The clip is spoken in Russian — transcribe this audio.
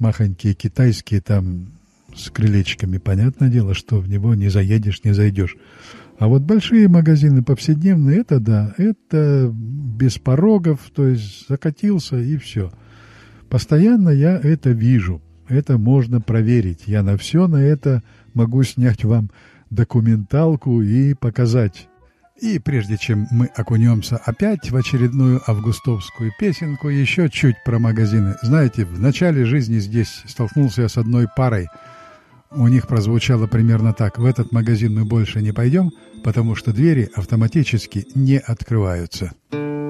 махонькие китайские там с крылечками, понятное дело, что в него не заедешь, не зайдешь. А вот большие магазины повседневные, это да, это без порогов, то есть закатился и все. Постоянно я это вижу, это можно проверить. Я на все на это могу снять вам документалку и показать. И прежде чем мы окунемся опять в очередную августовскую песенку, еще чуть про магазины. Знаете, в начале жизни здесь столкнулся я с одной парой. У них прозвучало примерно так: в этот магазин мы больше не пойдем, потому что двери автоматически не открываются.